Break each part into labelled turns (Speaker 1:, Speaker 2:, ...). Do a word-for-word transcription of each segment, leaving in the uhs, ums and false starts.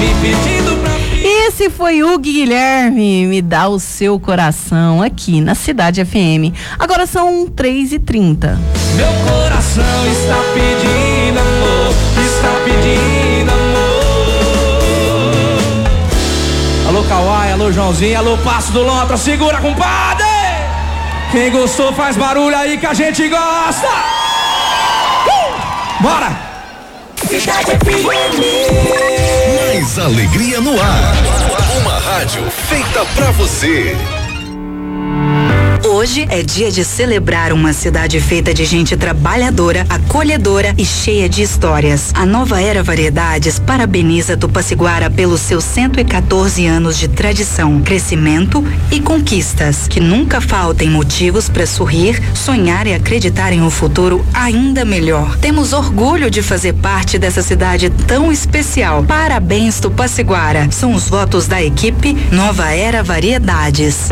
Speaker 1: me pedindo pra...
Speaker 2: Esse foi o Guilherme, Me Dá o Seu Coração, aqui na Cidade F M. Agora são três e trinta.
Speaker 1: Meu coração está pedindo amor, está pedindo amor. Alô Kawai, alô Joãozinho, alô Passo do Lontra, segura compadre. Quem gostou faz barulho aí que a gente gosta. uh! Bora. Cidade F M.
Speaker 3: Mais alegria no ar. Uma rádio feita pra você.
Speaker 4: Hoje é dia de celebrar uma cidade feita de gente trabalhadora, acolhedora e cheia de histórias. A Nova Era Variedades parabeniza Tupaciguara pelos seus cento e quatorze anos de tradição, crescimento e conquistas. Que nunca faltem motivos para sorrir, sonhar e acreditar em um futuro ainda melhor. Temos orgulho de fazer parte dessa cidade tão especial. Parabéns, Tupaciguara. São os votos da equipe Nova Era Variedades.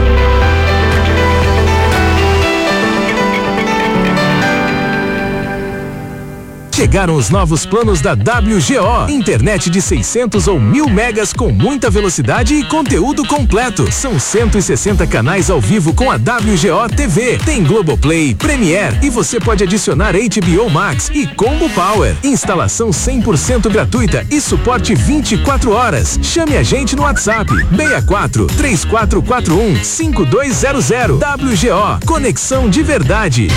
Speaker 5: Chegaram os novos planos da W G O. Internet de seiscentos ou mil megas com muita velocidade e conteúdo completo. São cento e sessenta canais ao vivo com a W G O T V. Tem Globoplay, Premiere e você pode adicionar H B O Max e Combo Power. Instalação cem por cento gratuita e suporte vinte e quatro horas. Chame a gente no WhatsApp seis quatro, três quatro quatro um, cinco dois zero zero. W G O, conexão de verdade.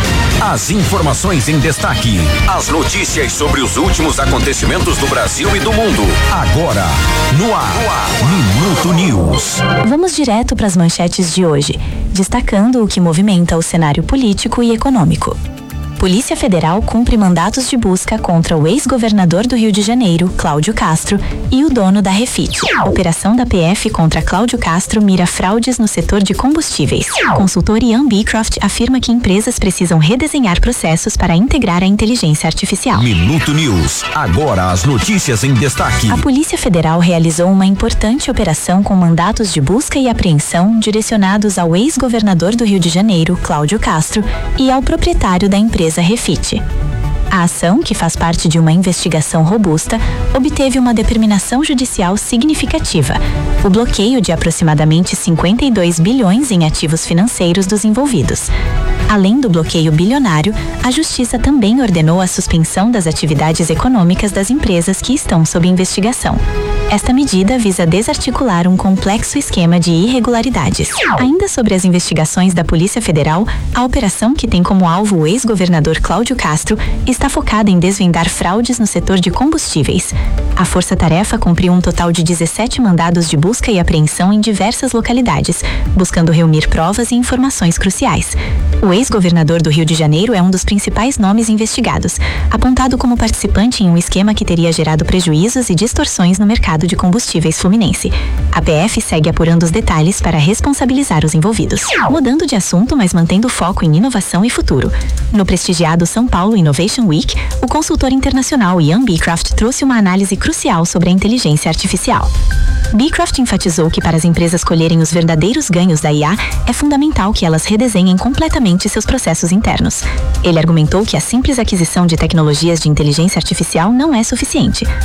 Speaker 3: As informações em destaque. As notícias sobre os últimos acontecimentos do Brasil e do mundo. Agora, no ar, no ar. Minuto News.
Speaker 6: Vamos direto para as manchetes de hoje, destacando o que movimenta o cenário político e econômico. Polícia Federal cumpre mandatos de busca contra o ex-governador do Rio de Janeiro, Cláudio Castro, e o dono da Refit. A operação da P F contra Cláudio Castro mira fraudes no setor de combustíveis. Consultor Ian Beecroft afirma que empresas precisam redesenhar processos para integrar a inteligência artificial.
Speaker 3: Minuto News. Agora as notícias em destaque.
Speaker 6: A Polícia Federal realizou uma importante operação com mandatos de busca e apreensão direcionados ao ex-governador do Rio de Janeiro, Cláudio Castro, e ao proprietário da empresa Refit. A ação, que faz parte de uma investigação robusta, obteve uma determinação judicial significativa: o bloqueio de aproximadamente cinquenta e dois bilhões em ativos financeiros dos envolvidos. Além do bloqueio bilionário, a Justiça também ordenou a suspensão das atividades econômicas das empresas que estão sob investigação. Esta medida visa desarticular um complexo esquema de irregularidades. Ainda sobre as investigações da Polícia Federal, a operação, que tem como alvo o ex-governador Cláudio Castro, está focada em desvendar fraudes no setor de combustíveis. A Força-Tarefa cumpriu um total de dezessete mandados de busca e apreensão em diversas localidades, buscando reunir provas e informações cruciais. O ex-governador do Rio de Janeiro é um dos principais nomes investigados, apontado como participante em um esquema que teria gerado prejuízos e distorções no mercado de combustíveis fluminense. A P F segue apurando os detalhes para responsabilizar os envolvidos. Mudando de assunto, mas mantendo foco em inovação e futuro. No prestigiado São Paulo Innovation Week, o consultor internacional Ian Beecroft trouxe uma análise crucial sobre a inteligência artificial. Beecroft enfatizou que para as empresas colherem os verdadeiros ganhos da I A, é fundamental que elas redesenhem completamente seus processos internos. Ele argumentou que a simples aquisição de tecnologias de inteligência artificial não é suficiente.